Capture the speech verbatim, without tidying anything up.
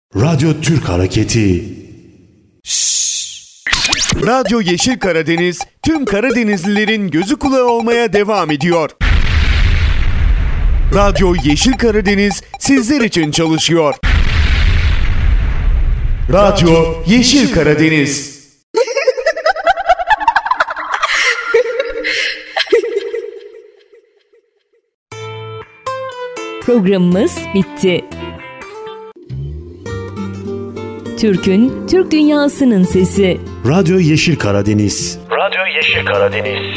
Radyo Türk Hareketi. Radyo Yeşil Karadeniz, tüm Karadenizlilerin gözü kulağı olmaya devam ediyor. Radyo Yeşil Karadeniz sizler için çalışıyor. Radyo Yeşil Karadeniz. Programımız bitti. Türk'ün, Türk dünyasının sesi. Radyo Yeşil Karadeniz. Radyo Yeşil Karadeniz.